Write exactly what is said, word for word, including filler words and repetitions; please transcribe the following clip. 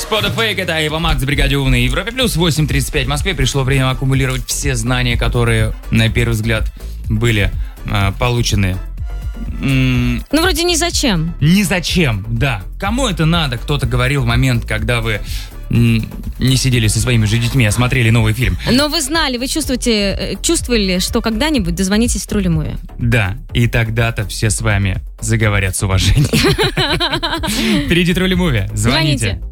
Spot Fake, это Эйва Макс, бригаде У на Европе Плюс, восемь тридцать пять в Москве. Пришло время аккумулировать все знания, которые, на первый взгляд, были э, получены. Ну, вроде ни зачем. Ни зачем, да. Кому это надо? Кто-то говорил в момент, когда вы м, не сидели со своими же детьми, а смотрели новый фильм. Но вы знали, вы чувствуете, чувствовали, что когда-нибудь дозвонитесь в True Movie. Да, и тогда-то все с вами заговорят с уважением. Впереди True Movie. Звоните.